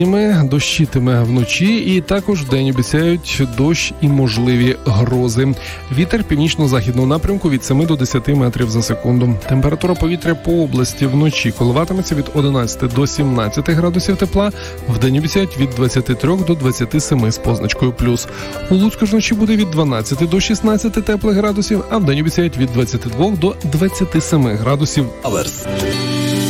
Дощитиме вночі і також вдень обіцяють дощ і можливі грози. Вітер північно-західного напрямку від 7 до 10 метрів за секунду. Температура повітря по області вночі коливатиметься від 11 до 17 градусів тепла. Вдень обіцяють від 23 до 27 з позначкою плюс. У Луцьку ж вночі буде від 12 до 16 теплих градусів, а вдень обіцяють від 22 до 27 градусів. Аверс.